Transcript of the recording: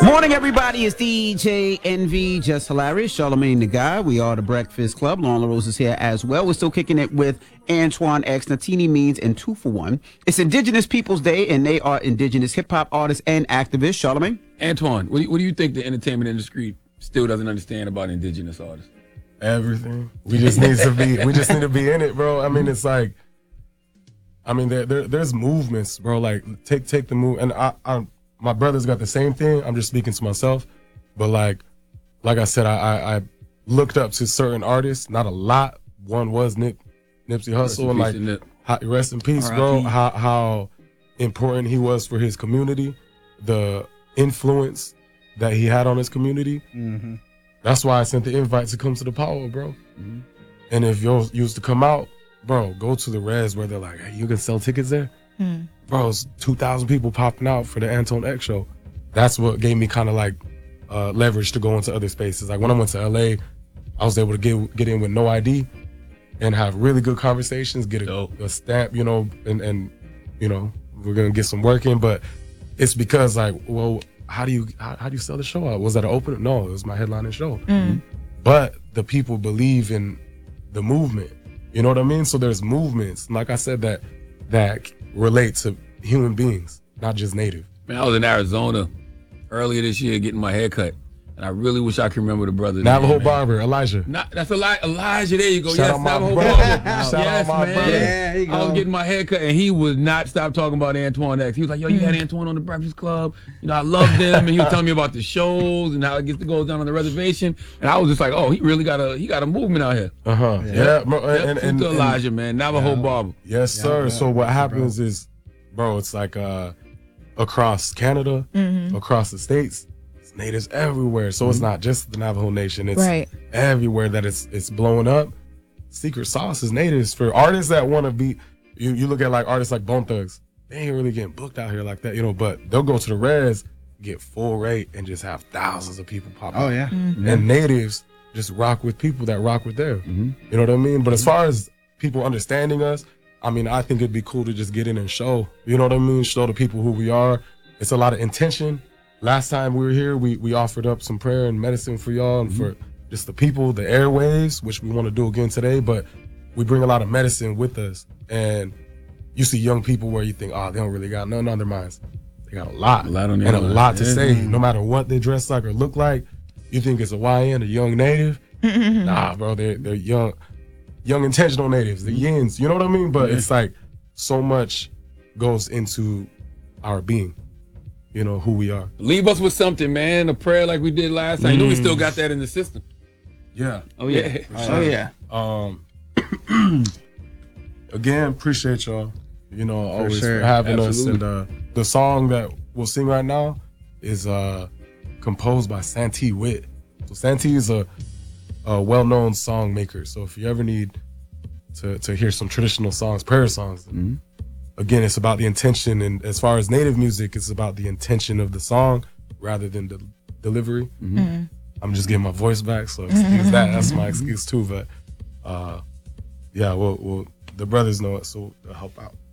Morning, everybody. It's DJ NV, Just Hilarious, Charlamagne the Guy. We are the Breakfast Club. Lawn LaRose is here as well. We're still kicking it with Antoine X, Natini Means, and 2 for 1. It's Indigenous Peoples Day, and they are indigenous hip-hop artists and activists. Charlamagne? Antoine, what do you think the entertainment industry still doesn't understand about indigenous artists? Everything. We just need to be in it, bro. I mean, it's like, there's movements, bro. Like, take the move, and my brother's got the same thing. I'm just speaking to myself, but like I said, I looked up to certain artists, not a lot. One was Nipsey Hussle, and like, rest in peace, bro. How important he was for his community, the influence that he had on his community. Mm-hmm. That's why I sent the invite to come to the Power, bro. Mm-hmm. And if you used to come out, bro, go to the res where they're like, hey, you can sell tickets there? Mm. Bro, it's 2,000 people popping out for the Antoine X show. That's what gave me kind of like leverage to go into other spaces. Like when I went to LA, I was able to get in with no ID and have really good conversations, get a stamp, and we're gonna get some work in. But it's because like, well, how do you sell the show out? Was that an opener? No, it was my headlining show. Mm. But the people believe in the movement. You know what I mean? So there's movements, like I said, that relate to human beings, not just native. Man, I was in Arizona earlier this year getting my hair cut, and I really wish I could remember the brother. Navajo barber, Elijah. That's Elijah. There you go. Shout yes, Navajo barber. Yes, man. Brother. Yeah, there you go. I was getting my hair cut, and he would not stop talking about Antoine X. He was like, yo, you had Antoine on the Breakfast Club. I loved him, and he was telling me about the shows and how it gets to go down on the reservation. And I was just like, oh, he really got a movement out here. Uh-huh. Yeah. And Elijah, man. Navajo barber. Yes, sir. Yeah, so what happens is, bro, it's like across Canada, across the States, it's natives everywhere. So it's not just the Navajo Nation. It's everywhere that it's blowing up. Secret sauce is natives. For artists that want to be, you look at like artists like Bone Thugs, they ain't really getting booked out here like that, but they'll go to the res, get full rate, and just have thousands of people pop up. Oh, yeah. Mm-hmm. And natives just rock with people that rock with them. Mm-hmm. You know what I mean? But as far as people understanding us, I think it'd be cool to just get in and show, you know what I mean? Show the people who we are. It's a lot of intention. Last time we were here, we offered up some prayer and medicine for y'all and for just the people, the airwaves, which we want to do again today, but we bring a lot of medicine with us. And you see young people where you think, oh, they don't really got nothing on their minds. They got a lot on their minds. A lot to say. No matter what they dress like or look like, you think it's a YN, a young native. Nah, bro, they're young intentional natives, the yins, you know what I mean? But it's like so much goes into our being, who we are. Leave us with something, man. A prayer like we did last time. We still got that in the system. Yeah. Oh, yeah. Oh, yeah. Again, appreciate y'all, always for having us. And the song that we'll sing right now is composed by Santee Witt. So Santee is a well-known song maker. So if you ever need to hear some traditional songs, prayer songs, again, it's about the intention. And as far as native music, it's about the intention of the song rather than the delivery. I'm just getting my voice back, so excuse that. That's my excuse too. But well, the brothers know it, so they'll help out.